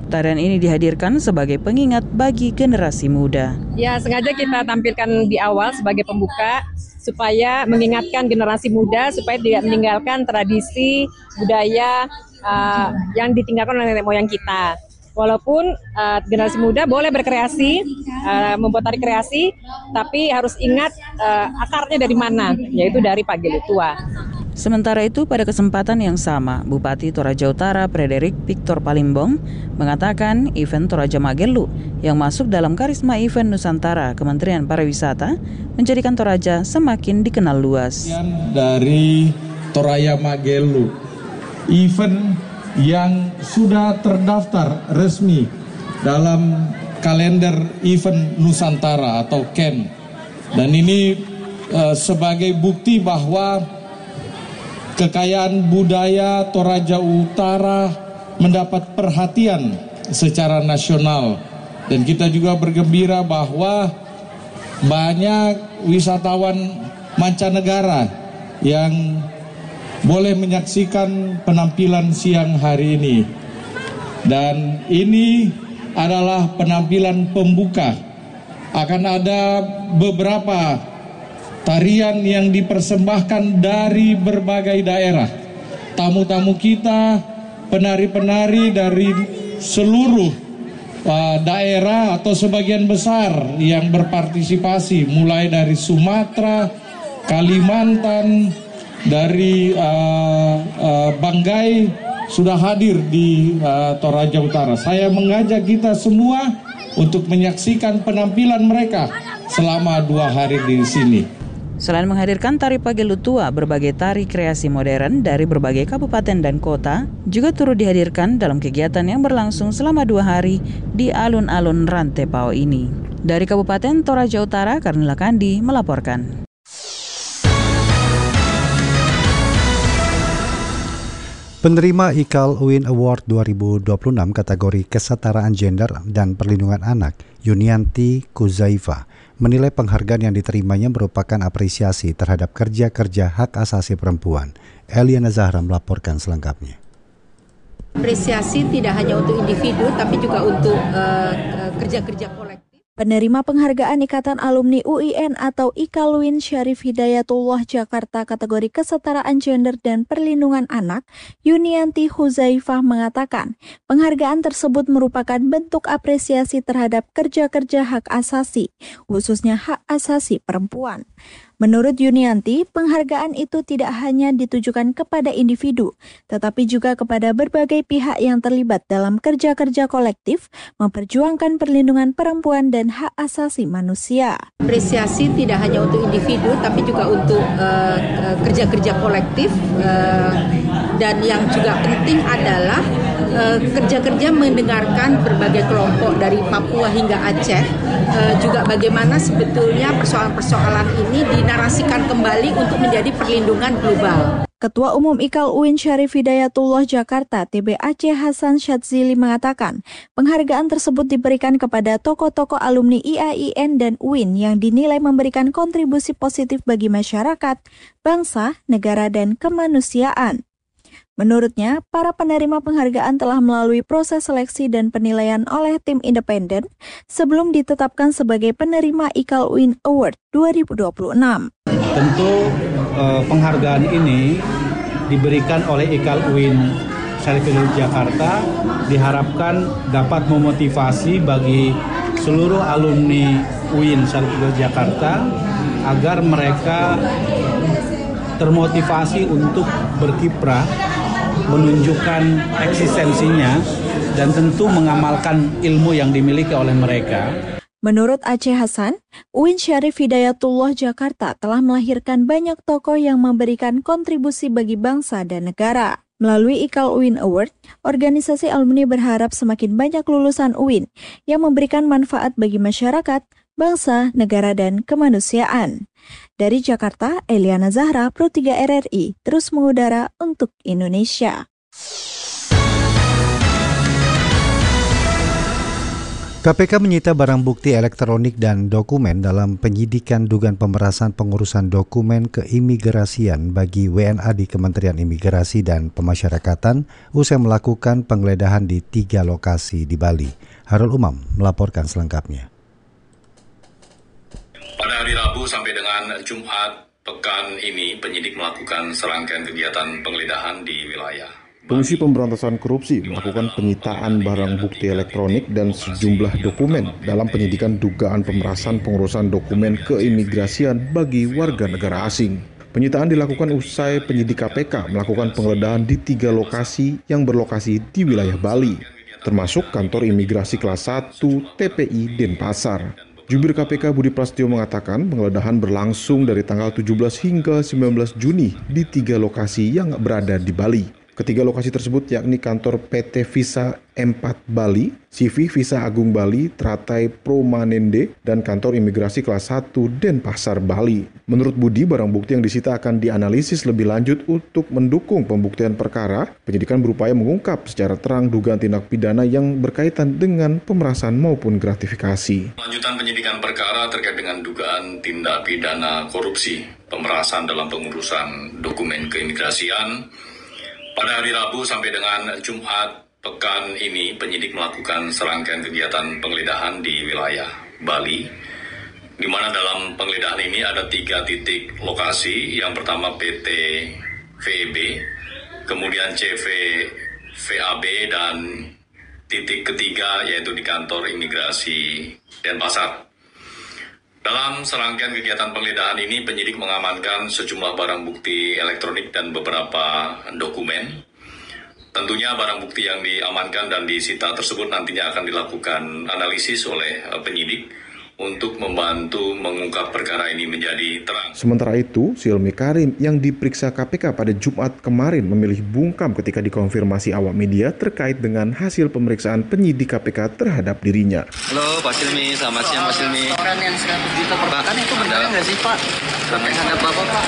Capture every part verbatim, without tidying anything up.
Tarian ini dihadirkan sebagai pengingat bagi generasi muda. Ya, sengaja kita tampilkan di awal sebagai pembuka supaya mengingatkan generasi muda supaya tidak meninggalkan tradisi budaya uh, yang ditinggalkan oleh nenek moyang kita. Walaupun uh, generasi muda boleh berkreasi, uh, membuat tari kreasi, tapi harus ingat uh, akarnya dari mana, yaitu dari Pagelutua. Sementara itu, pada kesempatan yang sama, Bupati Toraja Utara Frederick Victor Palimbong mengatakan event Toraja Magelu yang masuk dalam karisma event Nusantara Kementerian Pariwisata menjadikan Toraja semakin dikenal luas. Dari Toraja Magelu, event yang sudah terdaftar resmi dalam kalender event Nusantara atau K E N, dan ini uh, sebagai bukti bahwa kekayaan budaya Toraja Utara mendapat perhatian secara nasional, dan kita juga bergembira bahwa banyak wisatawan mancanegara yang boleh menyaksikan penampilan siang hari ini. Dan ini adalah penampilan pembuka. Akan ada beberapa tarian yang dipersembahkan dari berbagai daerah. Tamu-tamu kita, penari-penari dari seluruh uh, daerah atau sebagian besar yang berpartisipasi, mulai dari Sumatera, Kalimantan, dari uh, uh, Banggai sudah hadir di uh, Toraja Utara. Saya mengajak kita semua untuk menyaksikan penampilan mereka selama dua hari di sini. Selain menghadirkan tari Pagelutua, berbagai tari kreasi modern dari berbagai kabupaten dan kota juga turut dihadirkan dalam kegiatan yang berlangsung selama dua hari di alun-alun Rantepao ini. Dari Kabupaten Toraja Utara, Karnila Kandi melaporkan. Penerima I K A L U I N Award dua ribu dua puluh enam kategori kesetaraan gender dan perlindungan anak, Yunianti Kuzaifa, menilai penghargaan yang diterimanya merupakan apresiasi terhadap kerja-kerja hak asasi perempuan. Eliana Zahra melaporkan selengkapnya. Apresiasi tidak hanya untuk individu, tapi juga untuk uh, kerja-kerja kolektif. Penerima penghargaan Ikatan Alumni U I N atau I K A L U I N Syarif Hidayatullah Jakarta kategori kesetaraan gender dan perlindungan anak, Yunianti Huzaifah mengatakan, penghargaan tersebut merupakan bentuk apresiasi terhadap kerja-kerja hak asasi, khususnya hak asasi perempuan. Menurut Yunianti, penghargaan itu tidak hanya ditujukan kepada individu, tetapi juga kepada berbagai pihak yang terlibat dalam kerja-kerja kolektif, memperjuangkan perlindungan perempuan dan hak asasi manusia. Apresiasi tidak hanya untuk individu, tapi juga untuk uh, kerja-kerja kolektif, uh, dan yang juga penting adalah uh, kerja-kerja mendengarkan berbagai kelompok dari Papua hingga Aceh, uh, juga bagaimana sebetulnya persoalan-persoalan ini di narasikan kembali untuk menjadi perlindungan global. Ketua Umum I K A L U I N Syarif Hidayatullah Jakarta T B Aceh Hasan Syadzili mengatakan, penghargaan tersebut diberikan kepada tokoh-tokoh alumni I A I N dan U I N yang dinilai memberikan kontribusi positif bagi masyarakat, bangsa, negara, dan kemanusiaan. Menurutnya, para penerima penghargaan telah melalui proses seleksi dan penilaian oleh tim independen sebelum ditetapkan sebagai penerima I K A L U I N Award dua ribu dua puluh enam. Tentu eh, penghargaan ini diberikan oleh I K A L U I N Syarif Hidayatullah Jakarta diharapkan dapat memotivasi bagi seluruh alumni U I N Syarif Hidayatullah Jakarta agar mereka termotivasi untuk berkiprah, menunjukkan eksistensinya, dan tentu mengamalkan ilmu yang dimiliki oleh mereka. Menurut Aceh Hasan, U I N Syarif Hidayatullah Jakarta telah melahirkan banyak tokoh yang memberikan kontribusi bagi bangsa dan negara. Melalui I K A L U I N Award, organisasi alumni berharap semakin banyak lulusan U I N yang memberikan manfaat bagi masyarakat, bangsa, negara, dan kemanusiaan. Dari Jakarta, Eliana Zahra, Pro tiga R R I, terus mengudara untuk Indonesia. K P K menyita barang bukti elektronik dan dokumen dalam penyidikan dugaan pemerasan pengurusan dokumen keimigrasian bagi W N A di Kementerian Imigrasi dan Pemasyarakatan usai melakukan penggeledahan di tiga lokasi di Bali. Harul Umam melaporkan selengkapnya. Pada hari Rabu sampai dengan Jumat pekan ini, penyidik melakukan serangkaian kegiatan penggeledahan di wilayah. Komisi Pemberantasan Korupsi melakukan penyitaan barang bukti elektronik dan sejumlah dokumen dalam penyidikan dugaan pemerasan pengurusan dokumen keimigrasian bagi warga negara asing. Penyitaan dilakukan usai penyidik K P K melakukan penggeledahan di tiga lokasi yang berlokasi di wilayah Bali, termasuk kantor imigrasi kelas satu T P I Denpasar. Jubir K P K Budi Prasetyo mengatakan penggeledahan berlangsung dari tanggal tujuh belas hingga sembilan belas Juni di tiga lokasi yang berada di Bali. Ketiga lokasi tersebut yakni kantor P T Visa empat Bali, C V Visa Agung Bali, Teratai Promanende, dan kantor imigrasi kelas satu Denpasar Bali. Menurut Budi, barang bukti yang disita akan dianalisis lebih lanjut untuk mendukung pembuktian perkara. Penyidikan berupaya mengungkap secara terang dugaan tindak pidana yang berkaitan dengan pemerasan maupun gratifikasi. Lanjutan penyidikan perkara terkait dengan dugaan tindak pidana korupsi, pemerasan dalam pengurusan dokumen keimigrasian. Pada hari Rabu sampai dengan Jumat pekan ini, penyidik melakukan serangkaian kegiatan penggeledahan di wilayah Bali, di mana dalam penggeledahan ini ada tiga titik lokasi. Yang pertama P T V E B, kemudian C V V A B, dan titik ketiga yaitu di kantor imigrasi Denpasar. Dalam serangkaian kegiatan penggeledahan ini, penyidik mengamankan sejumlah barang bukti elektronik dan beberapa dokumen. Tentunya barang bukti yang diamankan dan disita tersebut nantinya akan dilakukan analisis oleh penyidik untuk membantu mengungkap perkara ini menjadi terang. Sementara itu, Silmi Karim yang diperiksa K P K pada Jumat kemarin memilih bungkam ketika dikonfirmasi awak media terkait dengan hasil pemeriksaan penyidik K P K terhadap dirinya. Halo Pak Silmi, selamat siang Pak Silmi. Orang yang seratus juta per pekan itu benar nggak sih Pak? Terhadap Bapak Pak?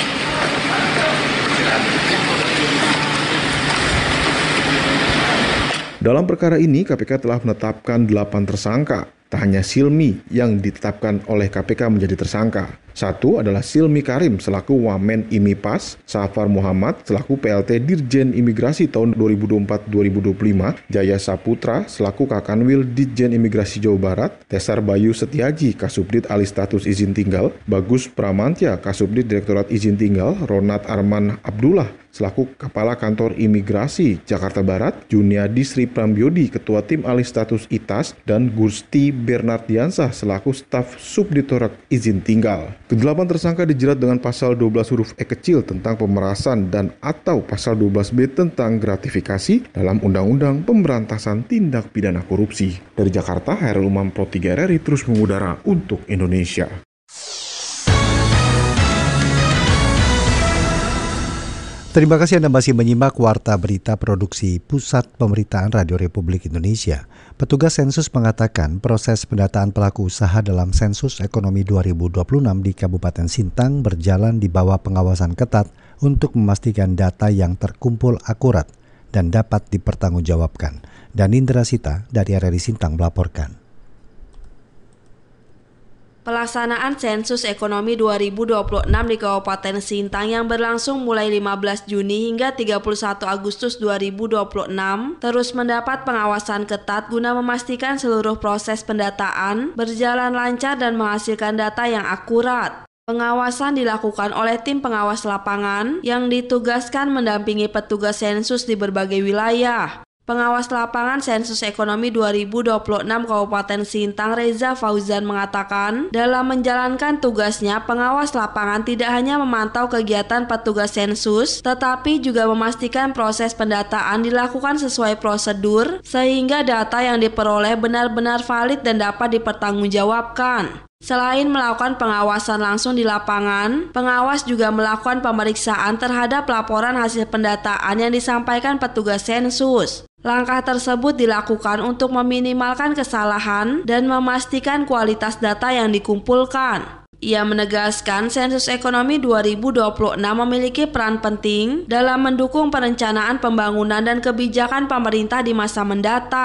Dalam perkara ini, K P K telah menetapkan delapan tersangka. Tak hanya Silmi yang ditetapkan oleh K P K menjadi tersangka. Satu adalah Silmi Karim selaku Wamen Imipas, Safar Muhammad selaku P L T Dirjen Imigrasi tahun dua ribu dua puluh empat sampai dua ribu dua puluh lima, Jaya Saputra selaku Kakanwil Ditjen Imigrasi Jawa Barat, Tesar Bayu Setiaji Kasubdit Alih Status Izin Tinggal, Bagus Pramantya Kasubdit Direktorat Izin Tinggal, Ronat Arman Abdullah selaku Kepala Kantor Imigrasi Jakarta Barat, Juniadi Sri Prambiodi Ketua Tim Alih Status I T A S, dan Gusti Bernardiansah selaku Staf Subdirektorat Izin Tinggal. Kedelapan tersangka dijerat dengan pasal dua belas huruf E kecil tentang pemerasan dan atau pasal dua belas B tentang gratifikasi dalam Undang-Undang Pemberantasan Tindak Pidana Korupsi. Dari Jakarta, Hairul Umam Pro tiga R R I terus mengudara untuk Indonesia. Terima kasih Anda masih menyimak Warta Berita Produksi Pusat Pemberitaan Radio Republik Indonesia. Petugas sensus mengatakan proses pendataan pelaku usaha dalam sensus ekonomi dua ribu dua puluh enam di Kabupaten Sintang berjalan di bawah pengawasan ketat untuk memastikan data yang terkumpul akurat dan dapat dipertanggungjawabkan. Dan Indra Sita dari R R I Sintang melaporkan. Pelaksanaan sensus ekonomi dua ribu dua puluh enam di Kabupaten Sintang yang berlangsung mulai lima belas Juni hingga tiga puluh satu Agustus dua ribu dua puluh enam terus mendapat pengawasan ketat guna memastikan seluruh proses pendataan berjalan lancar dan menghasilkan data yang akurat. Pengawasan dilakukan oleh tim pengawas lapangan yang ditugaskan mendampingi petugas sensus di berbagai wilayah. Pengawas lapangan sensus ekonomi dua ribu dua puluh enam Kabupaten Sintang Reza Fauzan mengatakan, dalam menjalankan tugasnya, pengawas lapangan tidak hanya memantau kegiatan petugas sensus, tetapi juga memastikan proses pendataan dilakukan sesuai prosedur, sehingga data yang diperoleh benar-benar valid dan dapat dipertanggungjawabkan. Selain melakukan pengawasan langsung di lapangan, pengawas juga melakukan pemeriksaan terhadap laporan hasil pendataan yang disampaikan petugas sensus. Langkah tersebut dilakukan untuk meminimalkan kesalahan dan memastikan kualitas data yang dikumpulkan. Ia menegaskan sensus ekonomi dua ribu dua puluh enam memiliki peran penting dalam mendukung perencanaan pembangunan dan kebijakan pemerintah di masa mendatang.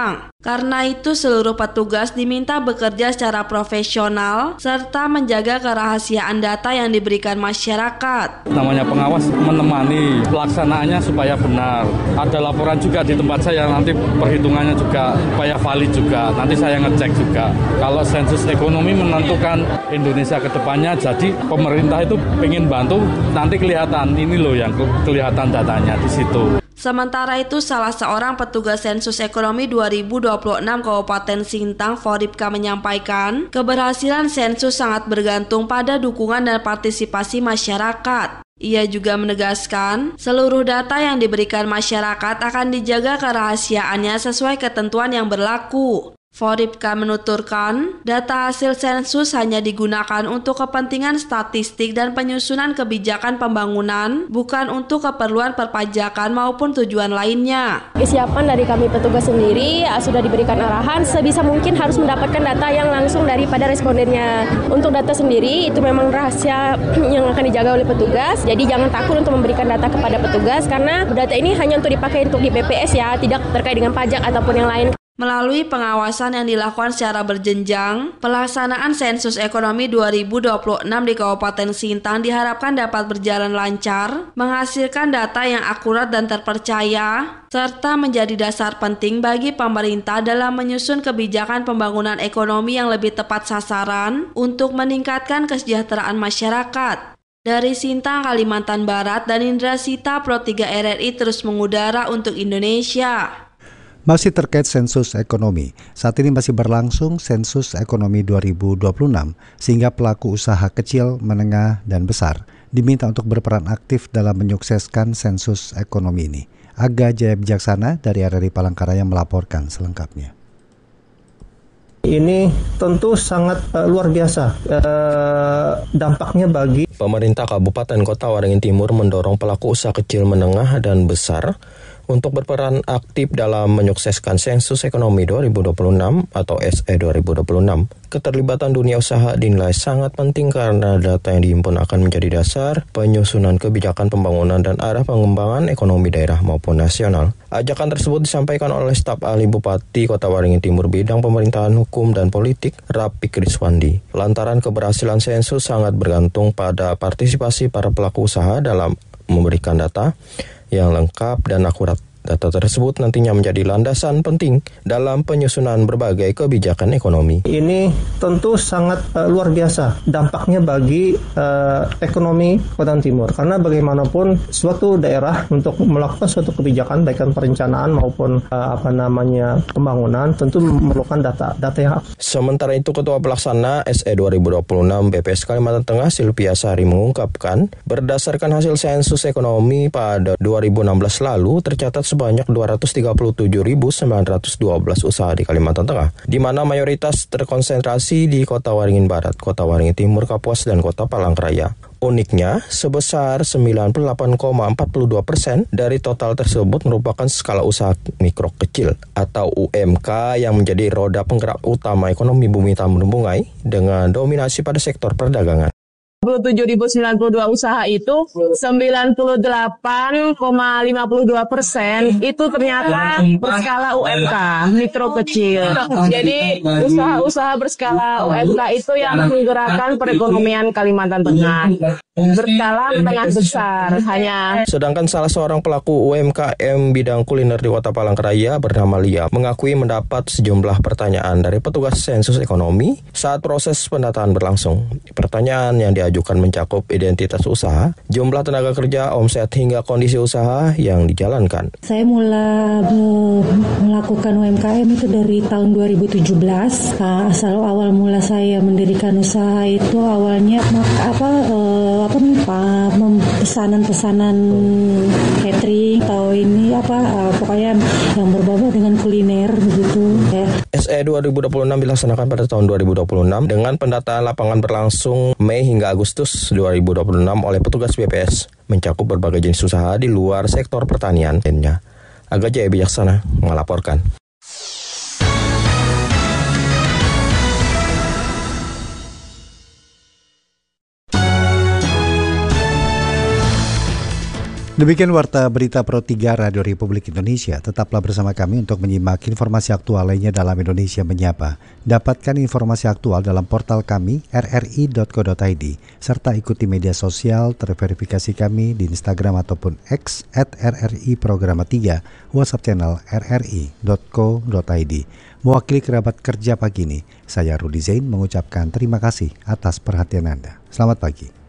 Karena itu seluruh petugas diminta bekerja secara profesional serta menjaga kerahasiaan data yang diberikan masyarakat. Namanya pengawas menemani pelaksanaannya supaya benar. Ada laporan juga di tempat saya, nanti perhitungannya juga supaya valid juga. Nanti saya ngecek juga. Kalau sensus ekonomi menentukan Indonesia ke depannya, jadi pemerintah itu pengen bantu, nanti kelihatan ini loh yang kelihatan datanya di situ. Sementara itu, salah seorang petugas sensus ekonomi dua ribu dua puluh enam Kabupaten Sintang, Foripka, menyampaikan keberhasilan sensus sangat bergantung pada dukungan dan partisipasi masyarakat. Ia juga menegaskan, seluruh data yang diberikan masyarakat akan dijaga kerahasiaannya sesuai ketentuan yang berlaku. Foripka menuturkan, data hasil sensus hanya digunakan untuk kepentingan statistik dan penyusunan kebijakan pembangunan, bukan untuk keperluan perpajakan maupun tujuan lainnya. Kesiapan dari kami petugas sendiri uh, sudah diberikan arahan sebisa mungkin harus mendapatkan data yang langsung daripada respondennya. Untuk data sendiri itu memang rahasia yang akan dijaga oleh petugas, jadi jangan takut untuk memberikan data kepada petugas karena data ini hanya untuk dipakai untuk di B P S ya, tidak terkait dengan pajak ataupun yang lain. Melalui pengawasan yang dilakukan secara berjenjang, pelaksanaan sensus ekonomi dua ribu dua puluh enam di Kabupaten Sintang diharapkan dapat berjalan lancar, menghasilkan data yang akurat dan terpercaya, serta menjadi dasar penting bagi pemerintah dalam menyusun kebijakan pembangunan ekonomi yang lebih tepat sasaran untuk meningkatkan kesejahteraan masyarakat. Dari Sintang, Kalimantan Barat, dan Indra Sita, Pro tiga R R I terus mengudara untuk Indonesia. Masih terkait sensus ekonomi, saat ini masih berlangsung sensus ekonomi dua ribu dua puluh enam, sehingga pelaku usaha kecil, menengah, dan besar diminta untuk berperan aktif dalam menyukseskan sensus ekonomi ini. Aga Jaya Bijaksana dari R R I Palangkaraya melaporkan selengkapnya. Ini tentu sangat uh, luar biasa uh, dampaknya bagi pemerintah Kabupaten Kota Waringin Timur mendorong pelaku usaha kecil, menengah, dan besar untuk berperan aktif dalam menyukseskan sensus ekonomi dua ribu dua puluh enam atau S E dua ribu dua puluh enam. Keterlibatan dunia usaha dinilai sangat penting karena data yang dihimpun akan menjadi dasar penyusunan kebijakan pembangunan dan arah pengembangan ekonomi daerah maupun nasional. Ajakan tersebut disampaikan oleh staf ahli Bupati Kota Waringin Timur bidang pemerintahan hukum dan politik, Rapik Riswandi. Lantaran keberhasilan sensus sangat bergantung pada partisipasi para pelaku usaha dalam memberikan data yang lengkap dan akurat. Data tersebut nantinya menjadi landasan penting dalam penyusunan berbagai kebijakan ekonomi. Ini tentu sangat uh, luar biasa dampaknya bagi uh, ekonomi Kota Timur. Karena bagaimanapun suatu daerah untuk melakukan suatu kebijakan baik perencanaan maupun uh, apa namanya pembangunan tentu memerlukan data data yang akurat. Sementara itu Ketua Pelaksana S E dua ribu dua puluh enam B P S Kalimantan Tengah Silvia Sari mengungkapkan, berdasarkan hasil sensus ekonomi pada dua ribu enam belas lalu tercatat sebanyak dua ratus tiga puluh tujuh ribu sembilan ratus dua belas usaha di Kalimantan Tengah, di mana mayoritas terkonsentrasi di Kota Waringin Barat, Kota Waringin Timur, Kapuas, dan Kota Palangkaraya. Uniknya, sebesar sembilan puluh delapan koma empat dua persen dari total tersebut merupakan skala usaha mikro kecil atau U M K yang menjadi roda penggerak utama ekonomi Bumi Tambun Bungai dengan dominasi pada sektor perdagangan. dua puluh tujuh ribu sembilan puluh dua usaha itu sembilan puluh delapan koma lima dua persen itu ternyata berskala U M K, mikro kecil. Jadi usaha-usaha berskala U M K itu yang menggerakkan perekonomian Kalimantan Tengah. Berskala menengah besar hanya. Sedangkan salah seorang pelaku U M K M bidang kuliner di Kota Palangkaraya bernama Lia mengakui mendapat sejumlah pertanyaan dari petugas sensus ekonomi saat proses pendataan berlangsung. Pertanyaan yang diajukan mencakup identitas usaha, jumlah tenaga kerja, omset, hingga kondisi usaha yang dijalankan. Saya mulai melakukan U M K M itu dari tahun dua ribu tujuh belas. Asal awal mula saya mendirikan usaha itu awalnya apa eh, apa nih pesanan-pesanan catering atau ini apa uh, pokoknya yang berbau dengan kuliner begitu ya. S E dua ribu dua puluh enam dilaksanakan pada tahun dua ribu dua puluh enam dengan pendataan lapangan berlangsung Mei hingga Agustus dua ribu dua puluh enam oleh petugas B P S, mencakup berbagai jenis usaha di luar sektor pertanian. Aga Jaya Bijaksana melaporkan. Demikian Warta Berita Pro tiga Radio Republik Indonesia. Tetaplah bersama kami untuk menyimak informasi aktual lainnya dalam Indonesia Menyapa. Dapatkan informasi aktual dalam portal kami r r i dot co dot i d serta ikuti media sosial terverifikasi kami di Instagram ataupun X at r r i programa tiga, WhatsApp channel r r i dot co dot i d. Mewakili kerabat kerja pagi ini, saya Rudi Zain mengucapkan terima kasih atas perhatian Anda. Selamat pagi.